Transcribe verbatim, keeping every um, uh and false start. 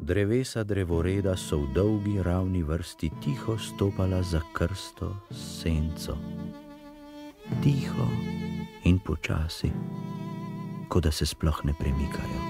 Drevesa drevoreda so v dolgi ravni vrsti tiho stopala za krsto senco. Tiho in počasi, kot da se sploh ne premikajo.